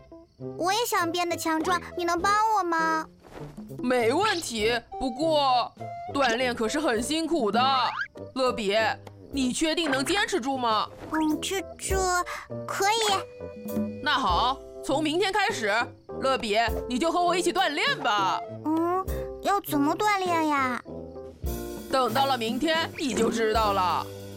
我也想变得强壮，你能帮我吗？ 没问题，不过锻炼可是很辛苦的。乐比，你确定能坚持住吗？ 这可以。 那好，从明天开始，乐比，你就和我一起锻炼吧。 要怎么锻炼呀？ 等到了明天你就知道了。